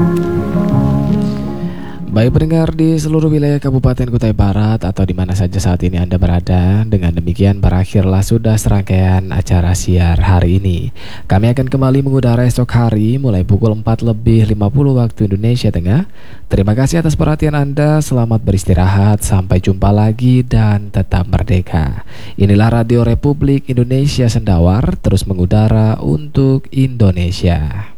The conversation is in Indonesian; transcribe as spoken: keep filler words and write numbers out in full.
Baik pendengar di seluruh wilayah Kabupaten Kutai Barat atau di mana saja saat ini Anda berada, dengan demikian berakhirlah sudah serangkaian acara siar hari ini. Kami akan kembali mengudara esok hari mulai pukul empat lebih lima puluh waktu Indonesia Tengah. Terima kasih atas perhatian Anda, selamat beristirahat, sampai jumpa lagi dan tetap merdeka. Inilah Radio Republik Indonesia Sendawar, terus mengudara untuk Indonesia.